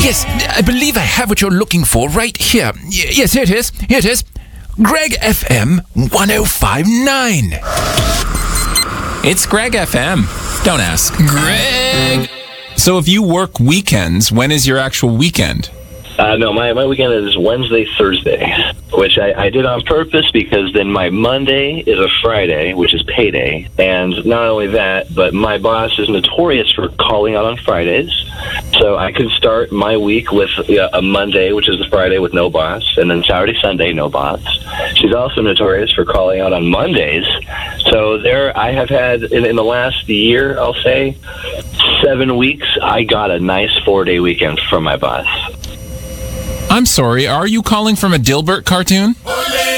Yes, I believe I have what you're looking for right here. Yes, here it is. Here it is. Greg FM 1059. It's Greg FM. Don't ask. Greg! So if you work weekends, when is your actual weekend? No, my weekend is Wednesday, Thursday, which I did on purpose because then my Monday is a Friday, which is payday. And not only that, but my boss is notorious for calling out on Fridays. So I could start my week with a Monday, which is the Friday with no boss, and then Saturday, Sunday, no boss. She's also notorious for calling out on Mondays. So there I have had, in the last year, I'll say, 7 weeks, I got a nice 4-day weekend from my boss. I'm sorry, are you calling from a Dilbert cartoon?